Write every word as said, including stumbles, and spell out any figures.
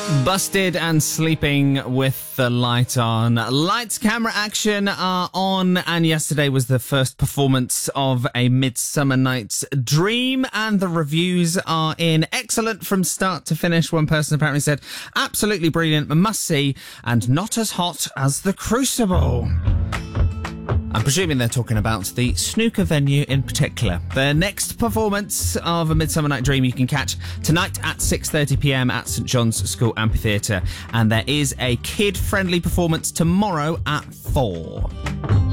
Busted and Sleeping with the Light On. Lights, camera, action are on, and yesterday was the first performance of A Midsummer Night's Dream, and the reviews are in. Excellent from start to finish. One person apparently said, absolutely brilliant, must see, and not as hot as The Crucible. I'm presuming they're talking about the snooker venue in particular. The next performance of A Midsummer Night's Dream you can catch tonight at six thirty p m at St John's School Amphitheatre. And there is a kid-friendly performance tomorrow at four.